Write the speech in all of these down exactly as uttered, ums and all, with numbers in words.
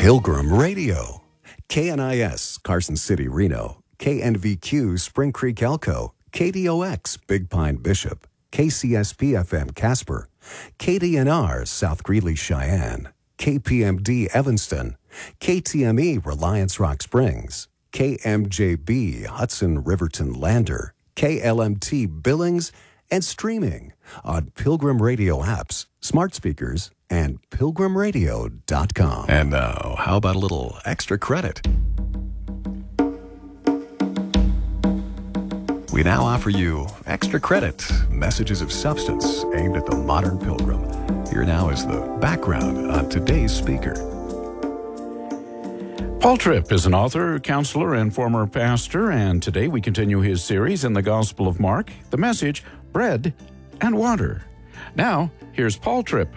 Pilgrim Radio. K N I S, Carson City, Reno. K N V Q, Spring Creek, Elko. K D O X, Big Pine, Bishop. K C S P F M, Casper. K D N R, South Greeley, Cheyenne. K P M D, Evanston. K T M E, Reliance Rock Springs. K M J B, Hudson, Riverton, Lander. K L M T, Billings, and streaming on Pilgrim Radio apps, smart speakers, and pilgrim radio dot com. And now, how about a little extra credit? We now offer you Extra Credit, messages of substance aimed at the modern pilgrim. Here now is the background on today's speaker. Paul Tripp is an author, counselor, and former pastor, and today we continue his series in the Gospel of Mark, the message, Bread and Water. Now, here's Paul Tripp.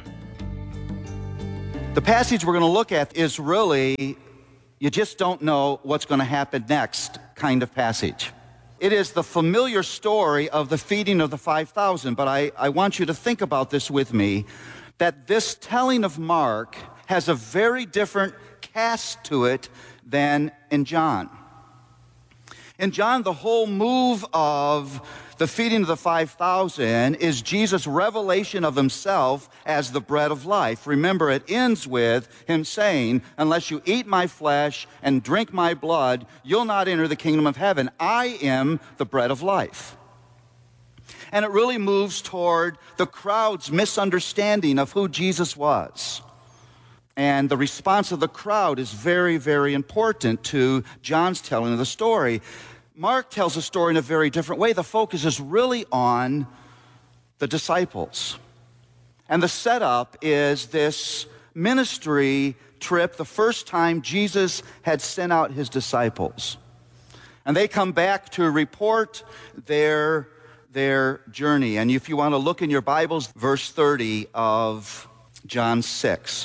The passage we're going to look at is really, you just don't know what's going to happen next kind of passage. It is the familiar story of the feeding of the five thousand, but I, I want you to think about this with me, that this telling of Mark has a very different cast to it than in John. In John, the whole move of the feeding of the five thousand is Jesus' revelation of himself as the bread of life. Remember, it ends with him saying, unless you eat my flesh and drink my blood, you'll not enter the kingdom of heaven. I am the bread of life. And it really moves toward the crowd's misunderstanding of who Jesus was. And the response of the crowd is very, very important to John's telling of the story. Mark tells the story in a very different way. The focus is really on the disciples. And the setup is this ministry trip, the first time Jesus had sent out his disciples. And they come back to report their, their journey. And if you want to look in your Bibles, verse thirty of John six.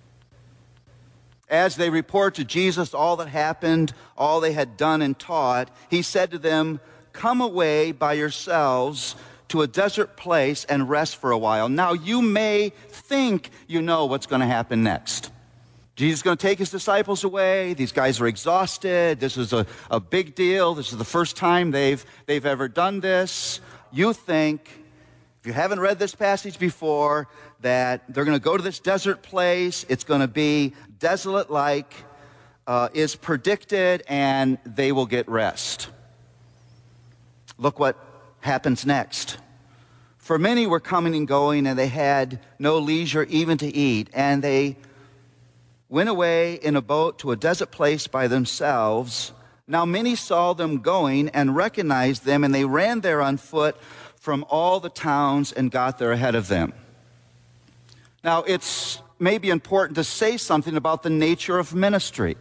As they report to Jesus all that happened, all they had done and taught, he said to them, come away by yourselves to a desert place and rest for a while. Now you may think you know what's going to happen next. Jesus is going to take his disciples away. These guys are exhausted. This is a, a big deal. This is the first time they've, they've ever done this. You think, if you haven't read this passage before, that they're going to go to this desert place. It's going to be desolate-like, uh, is predicted, and they will get rest. Look what happens next. For many were coming and going, and they had no leisure even to eat. And they went away in a boat to a desert place by themselves. Now many saw them going and recognized them, and they ran there on foot from all the towns and got there ahead of them. Now, it's maybe important to say something about the nature of ministry.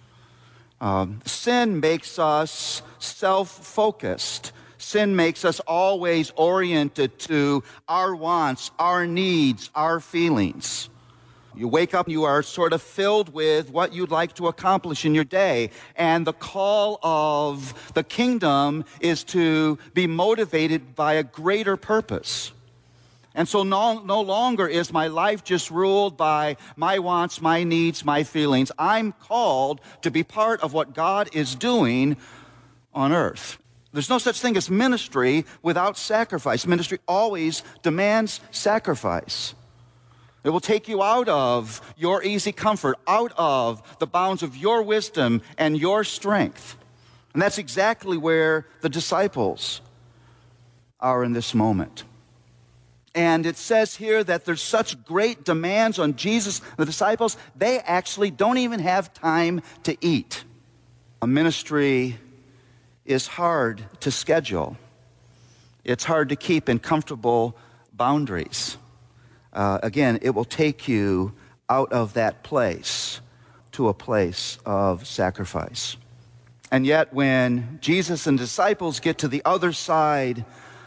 Um, sin makes us self-focused. Sin makes us always oriented to our wants, our needs, our feelings. You wake up, you are sort of filled with what you'd like to accomplish in your day. And the call of the kingdom is to be motivated by a greater purpose. And so no, no longer is my life just ruled by my wants, my needs, my feelings. I'm called to be part of what God is doing on earth. There's no such thing as ministry without sacrifice. Ministry always demands sacrifice. It will take you out of your easy comfort, out of the bounds of your wisdom and your strength. And that's exactly where the disciples are in this moment. And it says here that there's such great demands on Jesus and the disciples, they actually don't even have time to eat. A ministry is hard to schedule. It's hard to keep in comfortable boundaries. Uh, again, it will take you out of that place to a place of sacrifice. And yet when Jesus and disciples get to the other side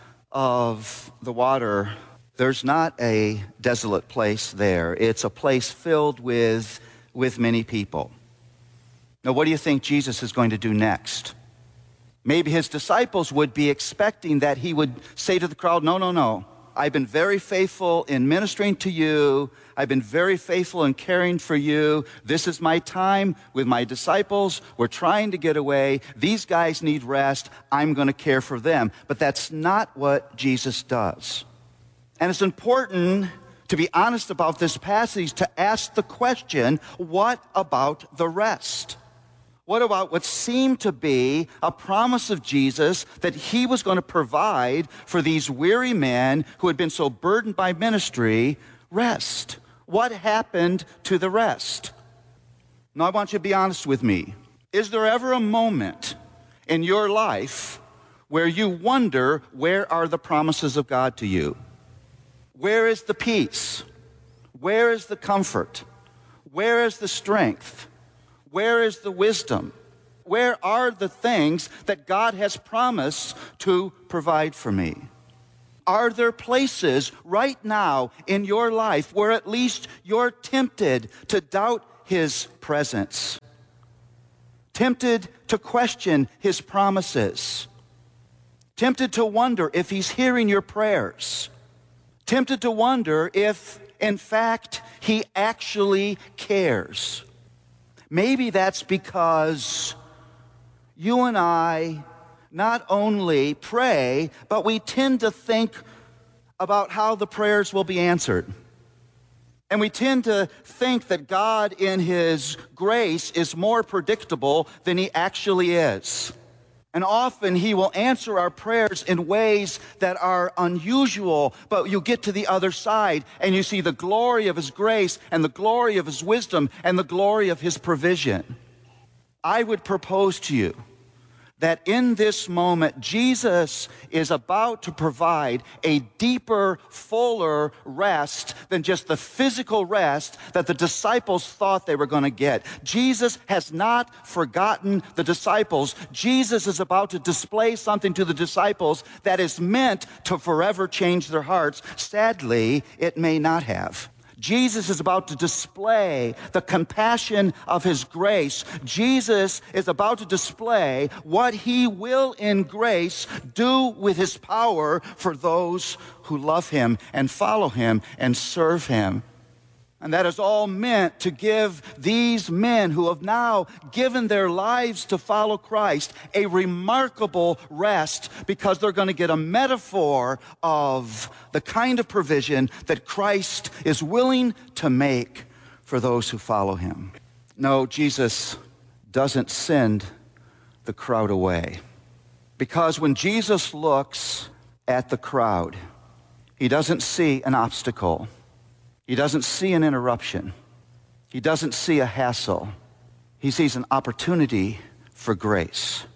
of the water, there's not a desolate place there. It's a place filled with, with many people. Now, what do you think Jesus is going to do next? Maybe his disciples would be expecting that he would say to the crowd, no, no, no. I've been very faithful in ministering to you. I've been very faithful in caring for you. This is my time with my disciples. We're trying to get away. These guys need rest. I'm going to care for them. But that's not what Jesus does. And it's important to be honest about this passage, to ask the question, what about the rest? What about what seemed to be a promise of Jesus that he was going to provide for these weary men who had been so burdened by ministry, rest? What happened to the rest? Now, I want you to be honest with me. Is there ever a moment in your life where you wonder, where are the promises of God to you? Where is the peace? Where is the comfort? Where is the strength? Where is the wisdom? Where are the things that God has promised to provide for me? Are there places right now in your life where at least you're tempted to doubt his presence? Tempted to question his promises? Tempted to wonder if he's hearing your prayers? Tempted to wonder if, in fact, he actually cares? Maybe that's because you and I not only pray, but we tend to think about how the prayers will be answered. And we tend to think that God in his grace is more predictable than he actually is. And often he will answer our prayers in ways that are unusual, but you get to the other side and you see the glory of his grace and the glory of his wisdom and the glory of his provision. I would propose to you that in this moment, Jesus is about to provide a deeper, fuller rest than just the physical rest that the disciples thought they were going to get. Jesus has not forgotten the disciples. Jesus is about to display something to the disciples that is meant to forever change their hearts. Sadly, it may not have. Jesus is about to display the compassion of his grace. Jesus is about to display what he will in grace do with his power for those who love him and follow him and serve him. And that is all meant to give these men who have now given their lives to follow Christ a remarkable rest, because they're going to get a metaphor of the kind of provision that Christ is willing to make for those who follow him. No, Jesus doesn't send the crowd away, because when Jesus looks at the crowd, he doesn't see an obstacle. He doesn't see an interruption. He doesn't see a hassle. He sees an opportunity for grace.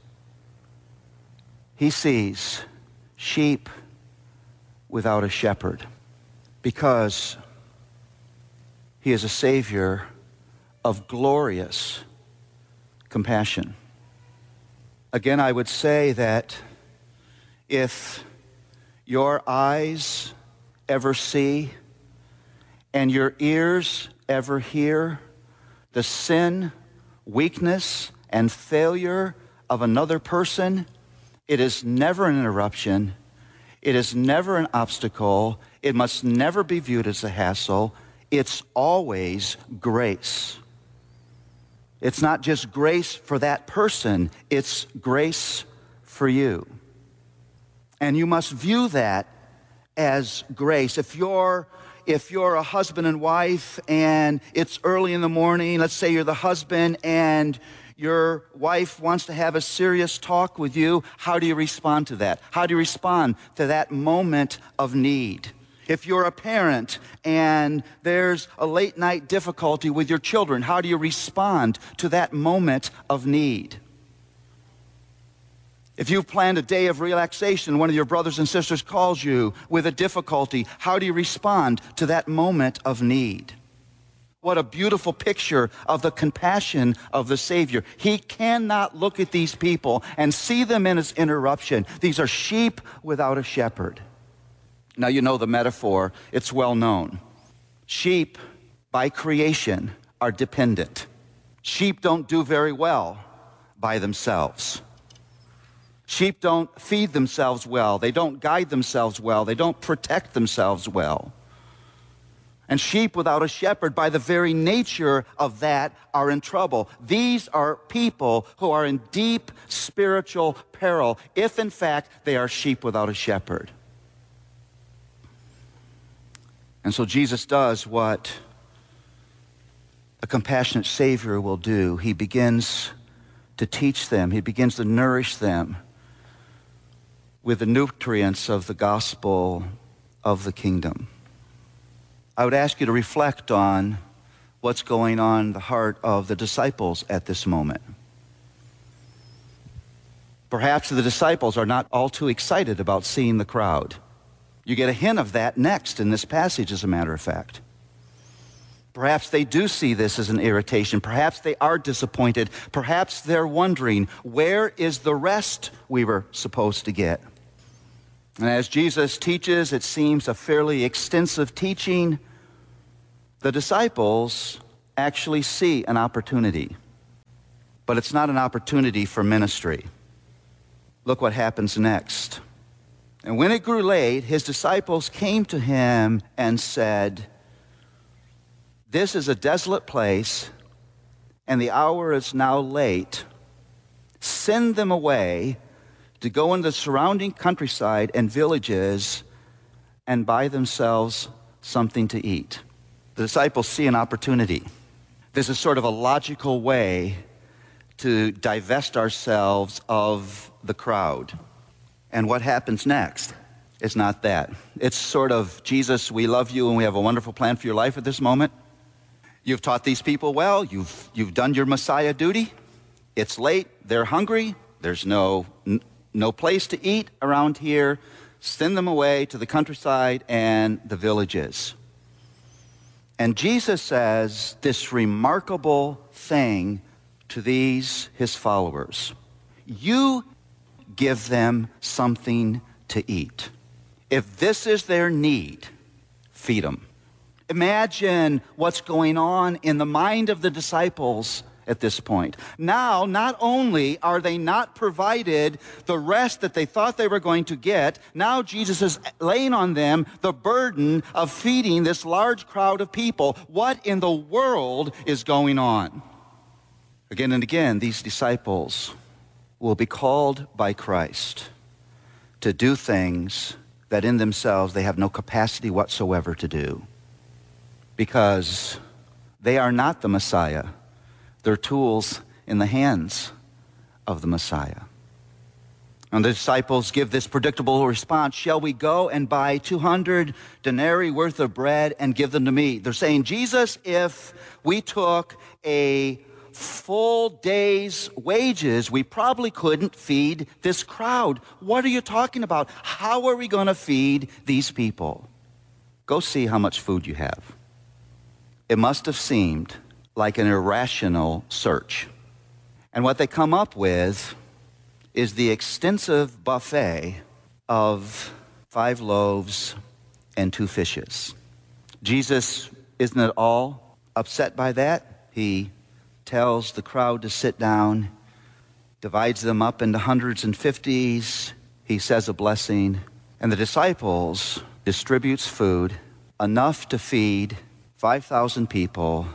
He sees sheep without a shepherd, because he is a Savior of glorious compassion. Again, I would say that if your eyes ever see and your ears ever hear the sin, weakness, and failure of another person, it is never an interruption. It is never an obstacle. It must never be viewed as a hassle. It's always grace. It's not just grace for that person. It's grace for you. And you must view that as grace. If you're If you're a husband and wife and it's early in the morning, let's say you're the husband and your wife wants to have a serious talk with you, how do you respond to that? How do you respond to that moment of need? If you're a parent and there's a late night difficulty with your children, how do you respond to that moment of need? If you've planned a day of relaxation, one of your brothers and sisters calls you with a difficulty, how do you respond to that moment of need? What a beautiful picture of the compassion of the Savior. He cannot look at these people and see them in as interruption. These are sheep without a shepherd. Now, you know the metaphor. It's well known. Sheep, by creation, are dependent. Sheep don't do very well by themselves. Sheep don't feed themselves well. They don't guide themselves well. They don't protect themselves well. And sheep without a shepherd, by the very nature of that, are in trouble. These are people who are in deep spiritual peril, if in fact they are sheep without a shepherd. And so Jesus does what a compassionate Savior will do. He begins to teach them. He begins to nourish them with the nutrients of the gospel of the kingdom. I would ask you to reflect on what's going on in the heart of the disciples at this moment. Perhaps the disciples are not all too excited about seeing the crowd. You get a hint of that next in this passage, as a matter of fact. Perhaps they do see this as an irritation. Perhaps they are disappointed. Perhaps they're wondering, where is the rest we were supposed to get? And as Jesus teaches, it seems a fairly extensive teaching, the disciples actually see an opportunity. But it's not an opportunity for ministry. Look what happens next. And when it grew late, his disciples came to him and said, "This is a desolate place, and the hour is now late. Send them away to go into the surrounding countryside and villages and buy themselves something to eat." The disciples see an opportunity. This is sort of a logical way to divest ourselves of the crowd. And what happens next is not that. It's sort of, Jesus, we love you and we have a wonderful plan for your life at this moment. You've taught these people well. You've, you've done your Messiah duty. It's late. They're hungry. There's no, n- no place to eat around here. Send them away to the countryside and the villages. And Jesus says this remarkable thing to these, his followers. You give them something to eat. If this is their need, feed them. Imagine what's going on in the mind of the disciples at this point. Now, not only are they not provided the rest that they thought they were going to get, now Jesus is laying on them the burden of feeding this large crowd of people. What in the world is going on? Again and again, these disciples will be called by Christ to do things that in themselves they have no capacity whatsoever to do, because they are not the Messiah. They're tools in the hands of the Messiah. And the disciples give this predictable response, "Shall we go and buy two hundred denarii worth of bread and give them to me?" They're saying, "Jesus, if we took a full day's wages, we probably couldn't feed this crowd. What are you talking about? How are we going to feed these people? Go see how much food you have." It must have seemed like an irrational search. And what they come up with is the extensive buffet of five loaves and two fishes. Jesus isn't at all upset by that. He tells the crowd to sit down, divides them up into hundreds and fifties. He says a blessing, and the disciples distributes food enough to feed five thousand people.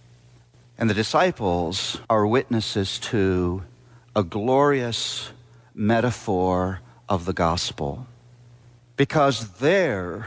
And the disciples are witnesses to a glorious metaphor of the gospel, because there,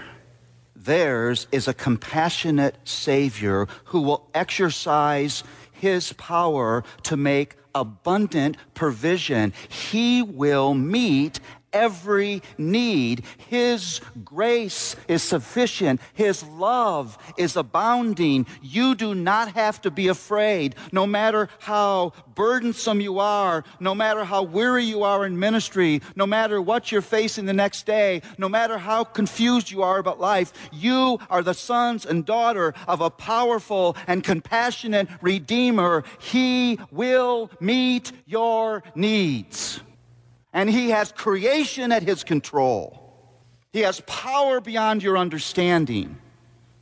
theirs is a compassionate Savior who will exercise his power to make abundant provision. He will meet every need. His grace is sufficient. His love is abounding. You do not have to be afraid. No matter how burdensome you are, no matter how weary you are in ministry, no matter what you're facing the next day, no matter how confused you are about life, you are the sons and daughter of a powerful and compassionate Redeemer. He will meet your needs. And he has creation at his control. He has power beyond your understanding.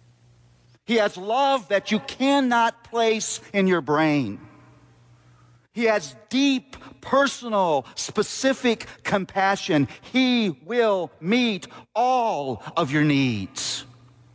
He has love that you cannot place in your brain. He has deep, personal, specific compassion. He will meet all of your needs.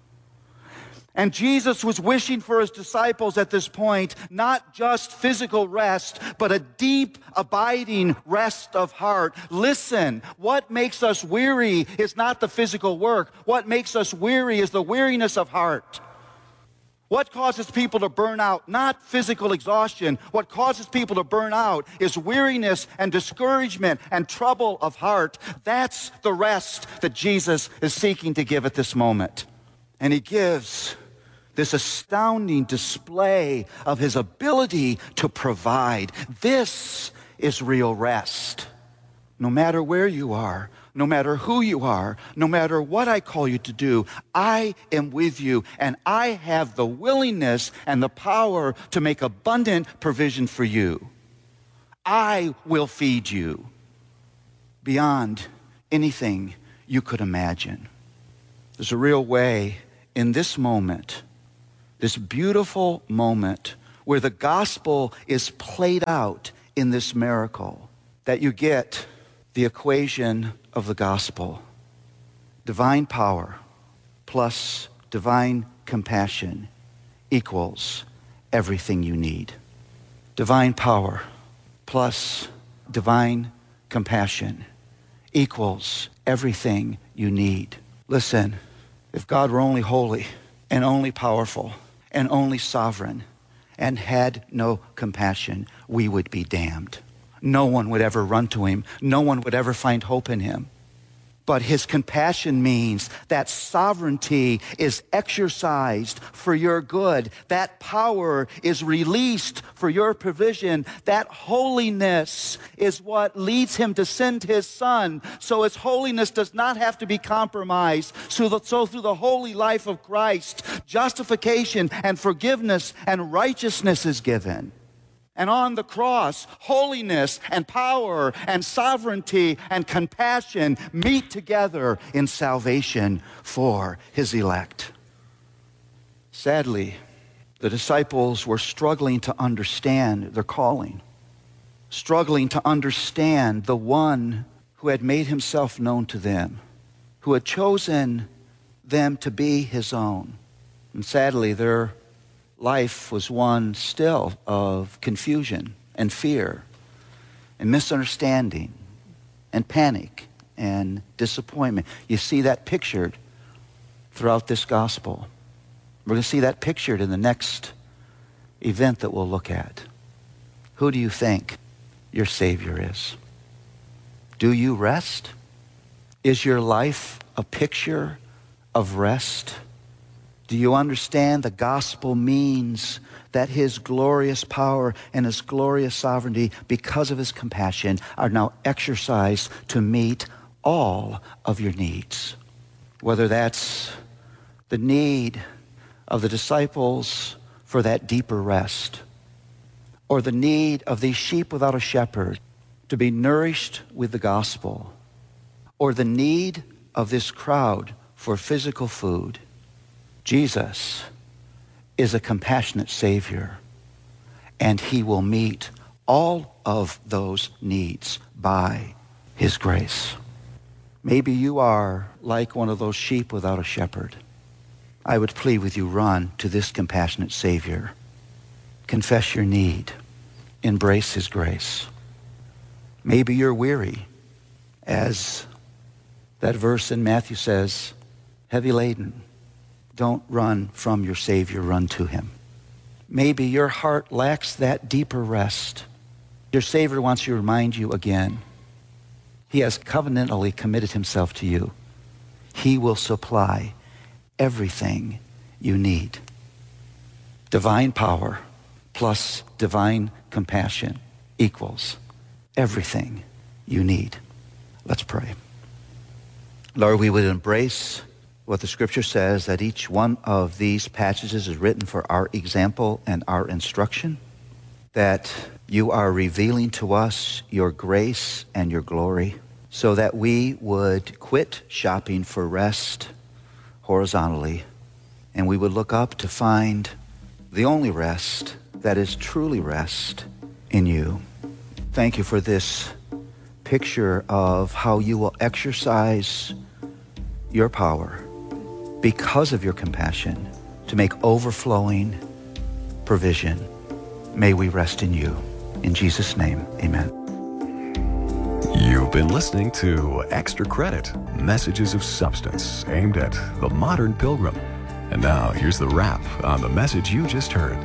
And Jesus was wishing for his disciples at this point, not just physical rest, but a deep, abiding rest of heart. Listen, what makes us weary is not the physical work. What makes us weary is the weariness of heart. What causes people to burn out? Not physical exhaustion. What causes people to burn out is weariness and discouragement and trouble of heart. That's the rest that Jesus is seeking to give at this moment. And he gives this astounding display of his ability to provide. This is real rest. No matter where you are, no matter who you are, no matter what I call you to do, I am with you, and I have the willingness and the power to make abundant provision for you. I will feed you beyond anything you could imagine. There's a real way in this moment, this beautiful moment where the gospel is played out in this miracle, that you get the equation of the gospel. Divine power plus divine compassion equals everything you need. Divine power plus divine compassion equals everything you need. Listen, if God were only holy and only powerful and only sovereign and had no compassion, we would be damned. No one would ever run to him. No one would ever find hope in him. But his compassion means that sovereignty is exercised for your good. That power is released for your provision. That holiness is what leads him to send his son. So his holiness does not have to be compromised. So, that, so through the holy life of Christ, justification and forgiveness and righteousness is given. And on the cross, holiness and power and sovereignty and compassion meet together in salvation for his elect. Sadly, the disciples were struggling to understand their calling, struggling to understand the one who had made himself known to them, who had chosen them to be his own. And sadly, their life was one still of confusion and fear and misunderstanding and panic and disappointment. You see that pictured throughout this gospel. We're going to see that pictured in the next event that we'll look at. Who do you think your Savior is? Do you rest? Is your life a picture of rest? Do you understand the gospel means that his glorious power and his glorious sovereignty, because of his compassion, are now exercised to meet all of your needs? Whether that's the need of the disciples for that deeper rest, or the need of these sheep without a shepherd to be nourished with the gospel, or the need of this crowd for physical food, Jesus is a compassionate Savior, and he will meet all of those needs by his grace. Maybe you are like one of those sheep without a shepherd. I would plead with you, run to this compassionate Savior. Confess your need. Embrace his grace. Maybe you're weary, as that verse in Matthew says, heavy laden. Don't run from your Savior, run to him. Maybe your heart lacks that deeper rest. Your Savior wants to remind you again. He has covenantally committed himself to you. He will supply everything you need. Divine power plus divine compassion equals everything you need. Let's pray. Lord, we would embrace what the scripture says, that each one of these passages is written for our example and our instruction, that you are revealing to us your grace and your glory so that we would quit shopping for rest horizontally, and we would look up to find the only rest that is truly rest in you. Thank you for this picture of how you will exercise your power because of your compassion to make overflowing provision. May we rest in you. In Jesus' name, amen. You've been listening to Extra Credit, Messages of Substance aimed at the modern pilgrim. And now here's the wrap on the message you just heard.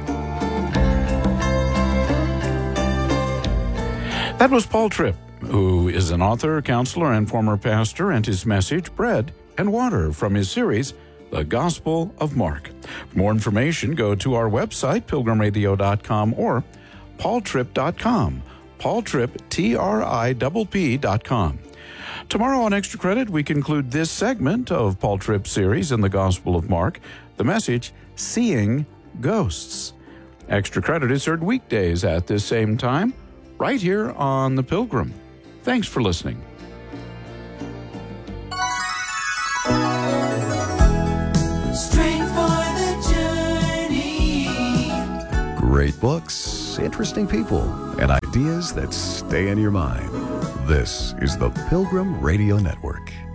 That was Paul Tripp, who is an author, counselor, and former pastor, and his message, Bread and Water, from his series, The Gospel of Mark. For more information, go to our website, pilgrim radio dot com, or paul tripp dot com. Paul Tripp, T R I P P dot com. Tomorrow on Extra Credit, we conclude this segment of Paul Tripp's series in the Gospel of Mark, the message, Seeing Ghosts. Extra Credit is heard weekdays at this same time, right here on The Pilgrim. Thanks for listening. Strength for the journey. Great books, interesting people, and ideas that stay in your mind. This is the Pilgrim Radio Network.